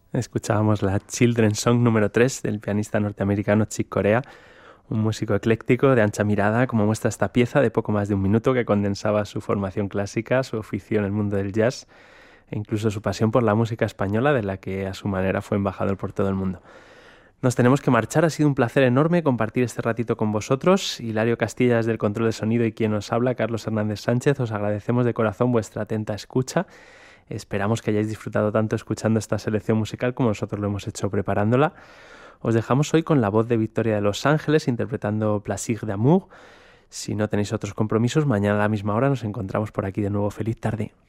Escuchábamos la Children's Song número 3 del pianista norteamericano Chick Corea, un músico ecléctico de ancha mirada, como muestra esta pieza de poco más de un minuto que condensaba su formación clásica, su oficio en el mundo del jazz e incluso su pasión por la música española, de la que a su manera fue embajador por todo el mundo. Nos tenemos que marchar, ha sido un placer enorme compartir este ratito con vosotros. Hilario Castillas del control de sonido y quien os habla, Carlos Hernández Sánchez, os agradecemos de corazón vuestra atenta escucha. Esperamos que hayáis disfrutado tanto escuchando esta selección musical como nosotros lo hemos hecho preparándola. Os dejamos hoy con la voz de Victoria de Los Ángeles interpretando Plaisir d'amour. Si no tenéis otros compromisos, mañana a la misma hora nos encontramos por aquí de nuevo. Feliz tarde.